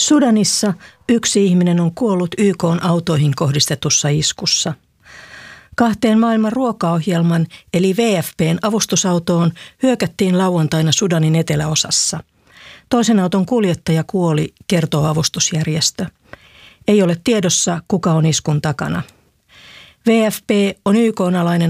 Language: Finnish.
Sudanissa yksi ihminen on kuollut YK:n autoihin kohdistetussa iskussa. 2 maailman ruokaohjelman eli WFP:n avustusautoon hyökättiin lauantaina Sudanin eteläosassa. Toisen auton kuljettaja kuoli, kertoo avustusjärjestö. Ei ole tiedossa, kuka on iskun takana. WFP on YK:n alainen